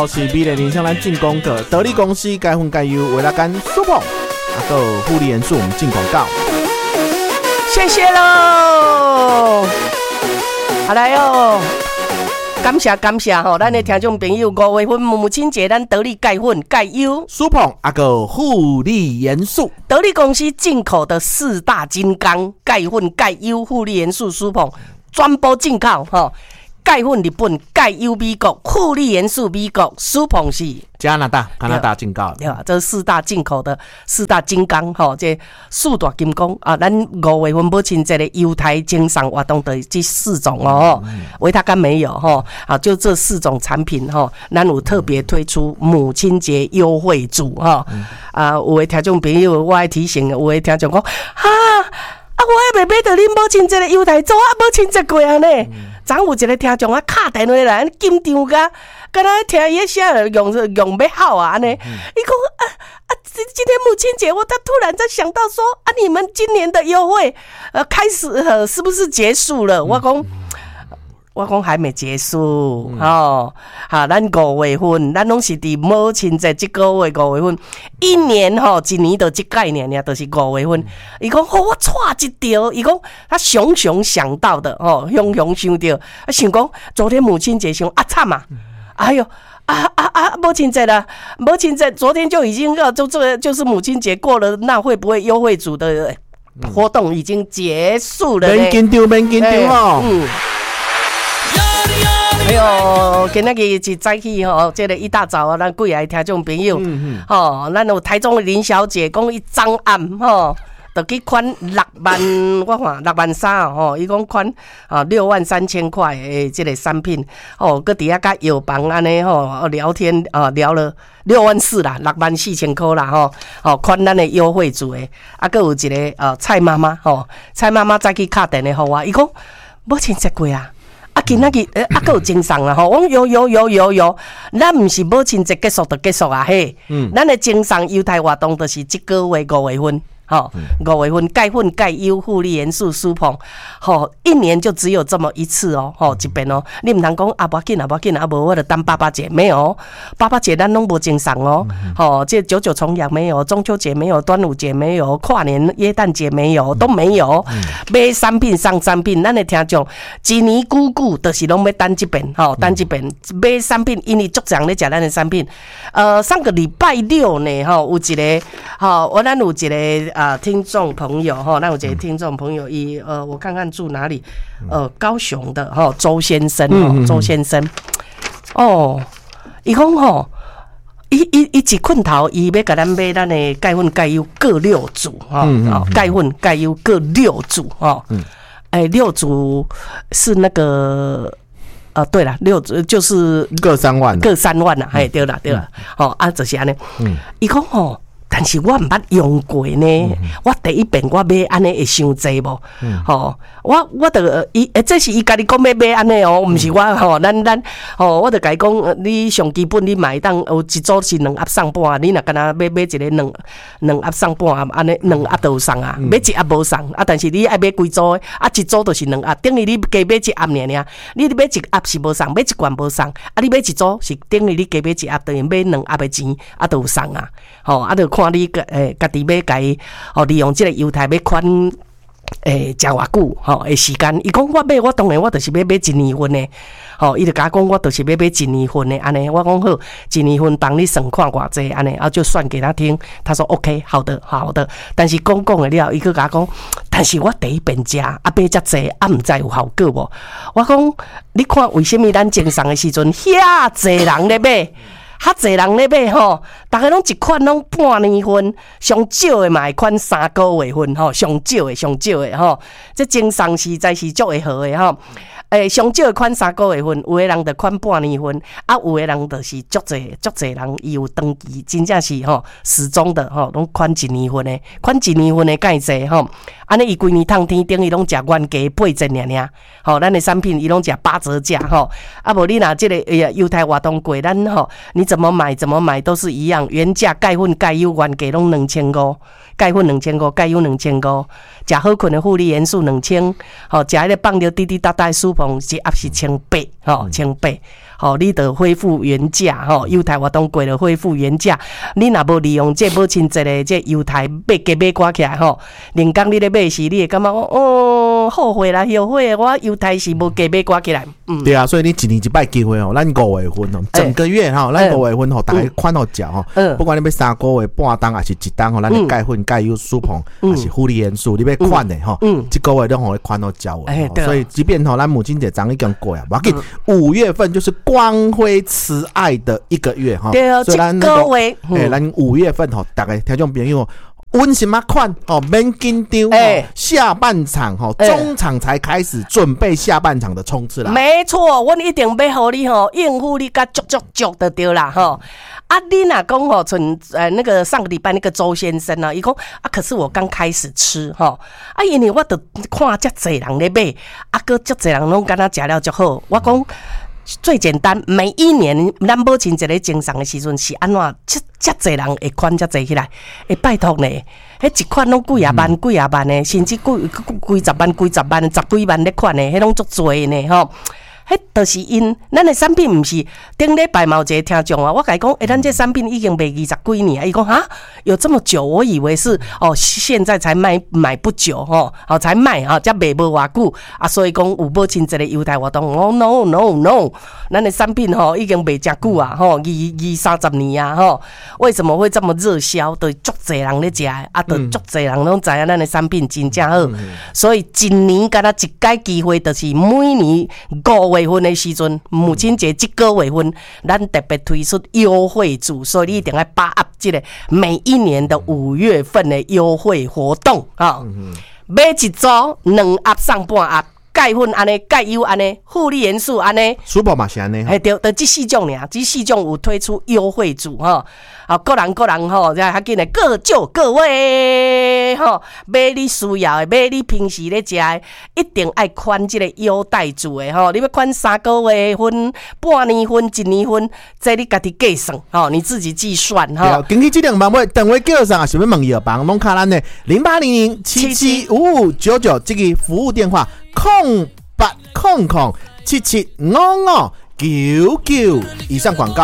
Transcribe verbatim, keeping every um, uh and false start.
是美丽人生咱进攻的得力公司该分该优为了干 Super， 啊个护理元素我们进广告， 谢谢喽，好来哦。感谢感谢吼，咱的听众朋友，五月份母亲节，咱得力钙粉钙优 Super 啊个护理元素， 得力公司进口的四大金刚钙粉钙优护理元素 Super 全部进口吼。钙粉日本，钙优美国，护理元素美国 ，Super 是加拿大，加拿大进口， 对吧？这四大进口的四大金刚，吼，这四大金刚啊，咱五月份母亲节的犹太经商活动的这四种哦，维他甘没有哈，啊，就这四种产品哈，咱有特别推出母亲节优惠组哈，啊，有的听众朋友我爱提醒，有的听众讲哈。啊！我还袂买到恁母亲节的犹太组啊！母亲节过啊呢，昨有一个听众啊，敲电话来，紧张甲，敢若听伊写用用要好啊安尼。伊讲啊啊，今天母亲节，我他突然在想到说啊，你们今年的优惠呃开始呃是不是结束了？我讲。我讲还没结束、嗯、哦，哈，咱五月份，咱拢是伫母亲节这个月五月份，一年吼，一年的这概念呀，就是五月份。伊讲，哦，我错一条，伊讲他熊熊想到的，哦，熊熊想到，啊，想讲昨天母亲节想啊惨啊，哎呦。啊啊啊！母亲节了，母亲节昨天就已经要就这就是母亲节过了，那会不会优惠组的活动已经结束了呢？ 免紧张，免紧张哦。嗯。 哎呦，今仔日一早起吼，这个一大早啊，咱几个听众朋友，吼、嗯哦，咱有台中的林小姐讲，伊昨暗吼，就去款六万，我看六万三吼，伊讲款啊六万三千块诶，这个产品，哦，搁底下甲药房安尼吼聊天啊，聊了六万四啦，六万四千块啦吼，哦，款咱的优惠组诶，啊，搁有一个呃蔡妈妈吼，蔡妈妈再去敲电话互我，伊讲母亲节过啊。啊，今仔日诶，啊，还有精神啦吼！我有有有有有，咱毋是母亲节结束就结束啊嘿！嗯，咱的精神犹太活动就是这个月五月份。好、哦，五月份钙粉钙优护理元素舒碰，好、哦，一年就只有这么一次哦，吼、哦，一遍哦，你唔通讲啊，无要紧啊，无要紧啊，无我就当爸爸节没有，爸爸节咱拢无正常哦，吼、哦，这九九重阳没有，中秋节没有，端午节没有，跨年耶诞节没有，都没有，买产品送产品，咱的听众一年久久就是拢要等一遍，吼、哦，等一遍买产品，因为足常咧食咱的产品，呃，上个礼拜六呢，吼、哦，有一个，吼、哦，我咱有一个。啊，听众朋友哈，那我觉得听众朋友一呃，我看看住哪里，呃，高雄的哈，周先生哦，周先生，哦，伊讲吼，伊伊伊一困头，伊要甲咱买咱的钙粉钙优各六组哈，哦，钙粉钙优各六组哈，哎，六组是那个。呃，对了，六就是各三万， 各三万啦，哎，对啦，对啦，哦，啊，就是安尼，伊讲吼。但是我毋捌用过呢、嗯，我第一遍我买安尼会伤济无？吼、嗯哦，我我得伊，这是伊家己讲要买安尼哦，毋是我吼，咱咱吼，我得甲伊讲，你上基本你买当有一组是两盒送半，你若干若买买一个两两盒送半，安尼两盒都有送啊，买一盒无送啊，但是你爱买几组的，啊一组就是两盒，等于你加买一盒尔尔，你买一盒是无送，买一罐无送，啊你买一组是等于你加买一盒，等于买两盒的钱啊都有送啊，吼啊就看你个诶，家己要家哦，利用这个犹太要款诶，食偌久吼诶时间。伊讲我买，我当然我就是要买一年份的，吼，伊就甲我讲我就是要买一年份的安尼。我讲好，一年份帮你算看偌济安尼，啊就算给他听。他说 OK， 好的好的。但是讲讲的了，伊去甲我讲，但是我第一遍食啊买遮济，啊毋知有效果无？我讲你看为什么咱经商的时阵遐济人咧买？较侪人咧买吼，大家拢一款拢半年份，上少的嘛会款三个月份吼，上少的上少的吼，这精商实在是足会好的吼。诶，上少的款三个月份，有的人就款半年份，啊，有的人就是足侪足侪人伊有登记，真正是吼始终的吼，拢款一年份的，款一年份的介济吼。安尼伊规年通天顶伊拢食原价八折尔尔，吼，咱的产品伊拢食八折价吼。啊，无你若即个犹太活动过，咱吼你怎么买怎么买都是一样，原价钙粉钙优原价拢两千五， 钙粉两千五，钙油两千五，食好困的负离元素两千，吼，食迄个放着滴滴答答的舒膨是压是千八，吼，千八。吼，你得恢复原价吼，优待活动过了恢复原价。你若无利用这无亲这个这优待买加买挂起来吼，连讲你咧买时，你会感觉哦后悔啦，后悔我优待是无加买挂起来。嗯， 对啊，所以你一年一摆机会吼，咱五月份吼，整个月吼，咱五月份吼，大家款好食吼，不管你要三个月、半档还是一档吼，咱的钙粉、钙油、舒膨还是负离元素，你要款的吼，这个月都互你款好食的。所以即便吼，咱母亲节昨已经过啊，无要紧，五月份就是光辉慈爱的一个月哈， 对哦， 所以咱那个月， 诶，咱五月份吼，大家听众朋友，温什么款哦，免紧张哦，下半场吼，中场才开始准备下半场的冲刺啦。 没错，我一定要互你吼应付你甲足足足就对啦吼。啊，你若讲吼，从呃那个上个礼拜那个周先生啊，伊讲啊，可是我刚开始吃吼，啊，因为我都看遮济人咧买，啊，个遮济人拢敢若食了足好，我讲。最简单，每一年咱母亲节咧精神的时阵是安怎？遮遮济人会款遮济起来，会拜托呢？迄一款拢几啊万、几啊万的，甚至几几十万、几十万、十几万咧款的，迄拢足多呢吼。迄就是因咱的产品，毋是顶礼拜嘛有一个听众啊，我甲伊讲，诶，咱这产品已经卖二十几年啊，伊讲哈，有这么久，我以为是哦，现在才卖买不久吼，哦才卖哈，才卖无偌久啊，所以讲有母亲节的优待活动，哦 no no no， 咱的产品吼已经卖真久啊，吼二二三十年啊，吼，为什么会这么热销？对，足侪人咧食，啊，对，足侪人拢知影咱的产品真正好，嗯、所以今年敢若一届机会，就是每年五月份的时阵，母亲节这个月份，咱特别推出优惠组，所以你一定要把握这个每一年的五月份的优惠活动啊！嗯、买一组两盒上半盒。钙粉安尼，钙油安尼，负离元素安尼， 舒宝嘛是安尼， 嘿对，就这四种尔，这四种有推出优惠组哈，啊，个人个人吼，再较紧的各就各位吼，买你需要的，买你平时咧食的，一定爱款这个优待组的吼，你要款三个月份、半年份、一年份，这你家己计算吼，你自己计算哈。 根据这两万位电话叫上，想要问药房，拢卡咱的零八零零七七五五九九这个服务电话。空八空空七七五五九九以上广告。